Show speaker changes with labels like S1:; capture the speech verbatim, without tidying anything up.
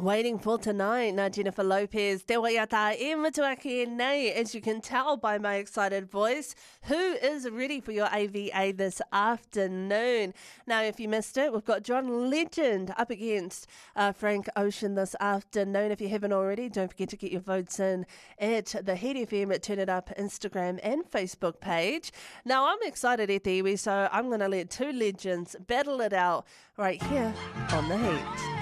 S1: Waiting for tonight, na Jennifer Lopez. Te waiata e matuaki e nei, as you can tell by my excited voice. Who is ready for your A V A this afternoon? Now, if you missed it, we've got John Legend up against uh, Frank Ocean this afternoon. If you haven't already, don't forget to get your votes in at the Heat F M at Turn It Up Instagram and Facebook page. Now, I'm excited, e te iwi, so I'm going to let two legends battle it out right here on The Heat.